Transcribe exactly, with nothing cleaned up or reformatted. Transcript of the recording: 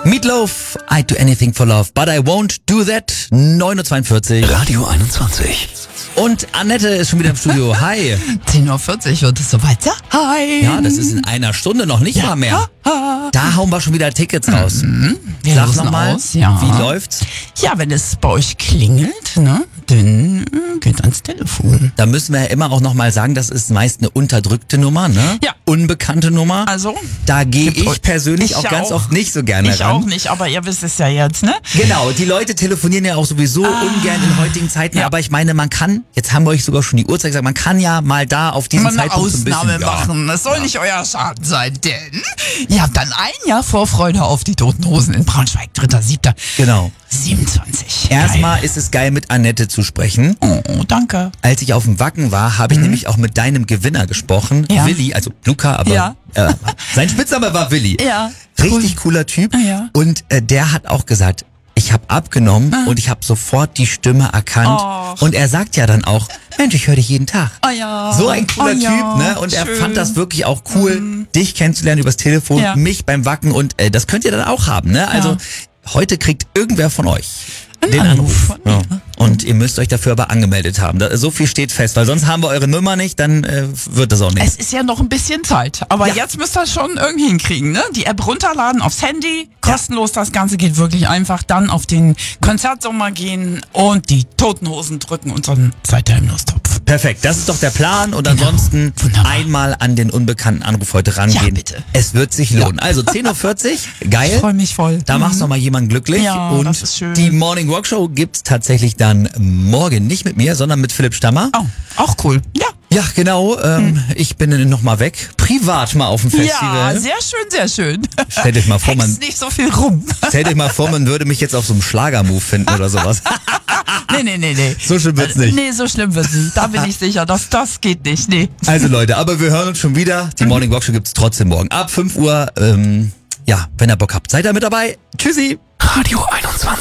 Meatloaf, I'd do anything for love, but I won't do that. neun Uhr zweiundvierzig. Radio einundzwanzig. Und Annette ist schon wieder im Studio. Hi. zehn Uhr vierzig wird es soweit sein. Ja, das ist in einer Stunde noch nicht mal mehr. Da hauen wir schon wieder Tickets raus. Mhm. Wir Sag losen nochmal, aus, ja. wie läuft's? Ja, wenn es bei euch klingelt, ne, dann äh, geht ans Telefon. Da müssen wir ja immer auch nochmal sagen, das ist meist eine unterdrückte Nummer, ne? Ja. Unbekannte Nummer. Also? Da gehe Gibt euch- ich persönlich ich auch ganz auch. oft nicht so gerne Ich ran. auch nicht, aber ihr wisst es ja jetzt, ne? Genau, die Leute telefonieren ja auch sowieso ungern in heutigen Zeiten, Ja. aber ich meine, man kann, jetzt haben wir euch sogar schon die Uhrzeit gesagt, man kann ja mal da auf diesen Mal eine Zeitpunkt so ein bisschen... Ausnahme machen. Das soll nicht euer Schaden sein, denn ihr habt dann ein Jahr Vorfreude auf die Toten Hosen in Braunschweig, dritter siebter Genau. siebenundzwanzig. Erstmal Geil. ist es geil, mit Annette zu sprechen. Oh, danke. Als ich auf dem Wacken war, habe ich nämlich auch mit deinem Gewinner gesprochen. Ja. Willi, also Luca, aber Ja. äh, sein Spitzname war Willi. Ja. Richtig cooler Typ. Ja. Und äh, der hat auch gesagt, ich habe abgenommen und ich habe sofort die Stimme erkannt. Och. Und er sagt ja dann auch, Mensch, ich höre dich jeden Tag. Ah ja. So ein cooler Ah ja, Typ, ne? Und er schön. fand das wirklich auch cool, dich kennenzulernen übers Telefon, Ja. mich beim Wacken und äh, das könnt ihr dann auch haben, ne? Also heute kriegt irgendwer von euch den Anruf Anruf. von Ja. Und ihr müsst euch dafür aber angemeldet haben. Da, so viel steht fest, weil sonst haben wir eure Nummer nicht, dann äh, wird das auch nicht. Es ist ja noch ein bisschen Zeit, aber Ja. jetzt müsst ihr schon irgendwie hinkriegen, ne? Die App runterladen aufs Handy, kostenlos, das Ganze geht wirklich einfach. Dann auf den Konzertsommer gehen und die Toten Hosen drücken und dann seid ihr im Lostopf. Perfekt, das ist doch der Plan und Genau. ansonsten Wunderbar. einmal an den unbekannten Anruf heute rangehen. Ja, bitte. Es wird sich lohnen. Also zehn Uhr vierzig, geil. Ich freue mich voll. Da machst du noch mal jemanden glücklich. Ja, und das ist schön. die Morning Walk Show gibt's tatsächlich dann morgen nicht mit mir, sondern mit Philipp Stammer. Oh, auch cool. Ja. Ja, genau. Ähm, Ich bin noch mal weg. Privat mal auf dem Festival. Ja, sehr schön, sehr schön. Stellt euch mal vor, man, Hext nicht so viel rum. stellt euch mal vor, man würde mich jetzt auf so einem Schlagermove finden oder sowas. nee, nee, nee, nee. So schlimm wird's nicht. Nee, so schlimm wird's nicht. Da bin ich sicher, das, das geht nicht. Nee. Also Leute, aber wir hören uns schon wieder. Die Morning Walk Show gibt's trotzdem morgen ab fünf Uhr. Ähm, ja, wenn ihr Bock habt, seid ihr mit dabei. Tschüssi. Radio einundzwanzig.